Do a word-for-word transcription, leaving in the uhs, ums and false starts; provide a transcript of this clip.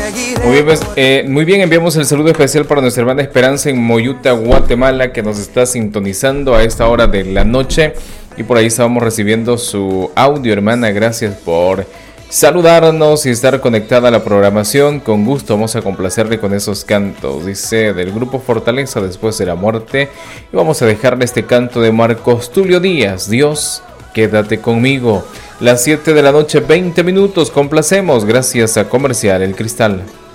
Muy bien, pues, eh, muy bien, enviamos el saludo especial para nuestra hermana Esperanza en Moyuta, Guatemala, que nos está sintonizando a esta hora de la noche. Y por ahí estábamos recibiendo su audio, hermana. Gracias por saludarnos y estar conectada a la programación. Con gusto vamos a complacerle con esos cantos, dice, del grupo Fortaleza después de la muerte. Y vamos a dejarle este canto de Marcos Tulio Díaz, Dios, quédate conmigo. Las siete de la noche, veinte minutos, complacemos gracias a Comercial El Cristal.